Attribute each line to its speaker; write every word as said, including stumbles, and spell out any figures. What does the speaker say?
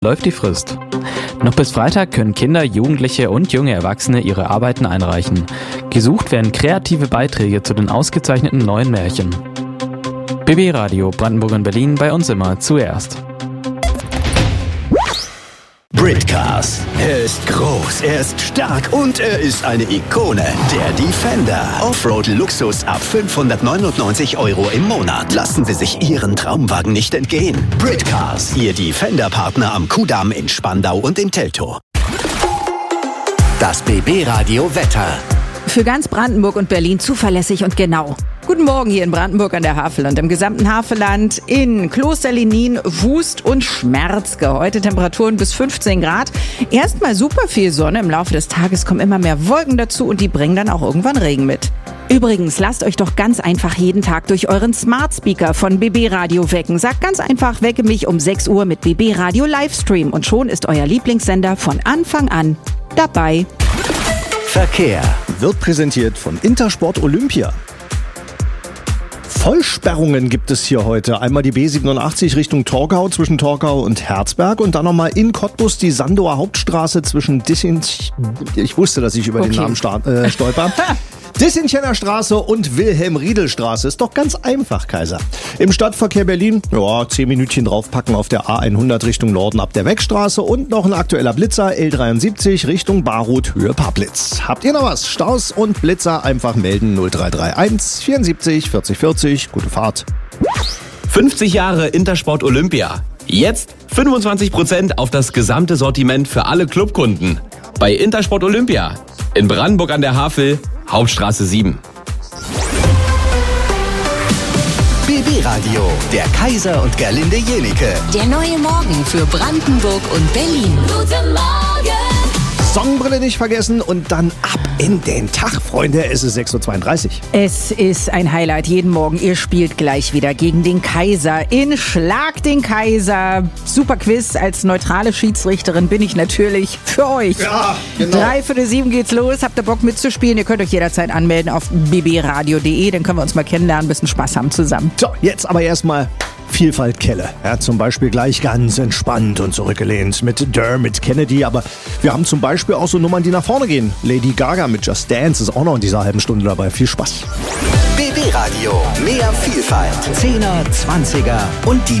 Speaker 1: läuft die Frist. Noch bis Freitag können Kinder, Jugendliche und junge Erwachsene ihre Arbeiten einreichen. Gesucht werden kreative Beiträge zu den ausgezeichneten neuen Märchen. B B Radio Brandenburg und Berlin, bei uns immer zuerst.
Speaker 2: Britcars. Er ist groß, er ist stark und er ist eine Ikone. Der Defender. Offroad-Luxus ab fünfhundertneunundneunzig Euro im Monat. Lassen Sie sich Ihren Traumwagen nicht entgehen. Britcars. Ihr Defender-Partner am Kudamm in Spandau und in Teltow. Das B B Radio Wetter.
Speaker 3: Für ganz Brandenburg und Berlin zuverlässig und genau. Guten Morgen hier in Brandenburg an der Havel und im gesamten Havelland, in Klosterlinin, Wust und Schmerzke. Heute Temperaturen bis fünfzehn Grad. Erstmal super viel Sonne. Im Laufe des Tages kommen immer mehr Wolken dazu und die bringen dann auch irgendwann Regen mit. Übrigens, lasst euch doch ganz einfach jeden Tag durch euren Smart Speaker von B B Radio wecken. Sagt ganz einfach, wecke mich um sechs Uhr mit B B Radio Livestream und schon ist euer Lieblingssender von Anfang an dabei.
Speaker 2: Verkehr
Speaker 4: wird präsentiert von Intersport Olympia. Vollsperrungen gibt es hier heute. Einmal die B siebenundachtzig Richtung Torgau zwischen Torgau und Herzberg und dann nochmal in Cottbus die Sandower Hauptstraße zwischen Dissing... Ich wusste, dass ich über okay. den Namen sta- äh, stolper. Dissinchener Straße und Wilhelm-Riedel-Straße. Ist doch ganz einfach, Kaiser. Im Stadtverkehr Berlin, ja, zehn Minütchen draufpacken auf der A hundert Richtung Norden ab der Wegstraße und noch ein aktueller Blitzer, L dreiundsiebzig Richtung Barroth, Höhe Pablitz. Habt ihr noch was? Staus und Blitzer einfach melden null drei drei eins vierundsiebzig vierzig vierzig. Gute Fahrt.
Speaker 5: fünfzig Jahre Intersport Olympia. Jetzt fünfundzwanzig Prozent auf das gesamte Sortiment für alle Clubkunden. Bei Intersport Olympia. In Brandenburg an der Havel, Hauptstraße sieben.
Speaker 2: B B Radio, der Kaiser und Gerlinde Jenike.
Speaker 6: Der neue Morgen für Brandenburg und Berlin. Guten Morgen!
Speaker 4: Sonnenbrille nicht vergessen und dann ab in den Tag, Freunde. Es ist sechs Uhr zweiunddreißig.
Speaker 3: Es ist ein Highlight jeden Morgen. Ihr spielt gleich wieder gegen den Kaiser in Schlag den Kaiser. Super Quiz. Als neutrale Schiedsrichterin bin ich natürlich für euch.
Speaker 4: Ja, genau.
Speaker 3: Drei Viertel sieben geht's los. Habt ihr Bock mitzuspielen? Ihr könnt euch jederzeit anmelden auf b b radio punkt d e. Dann können wir uns mal kennenlernen, ein bisschen Spaß haben zusammen.
Speaker 4: So, jetzt aber erstmal Vielfalt Kelle. Ja, zum Beispiel gleich ganz entspannt und zurückgelehnt mit Dermot Kennedy. Aber wir haben zum Beispiel auch so Nummern, die nach vorne gehen. Lady Gaga mit Just Dance ist auch noch in dieser halben Stunde dabei. Viel Spaß.
Speaker 2: B B Radio, mehr Vielfalt. Zehner, Zwanziger und die